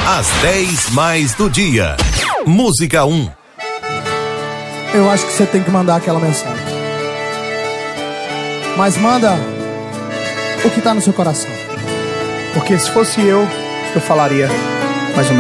As 10 mais do dia. Música 1. Eu acho que você tem que mandar aquela mensagem. Mas manda o que tá no seu coração. Porque se fosse eu falaria mais ou menos.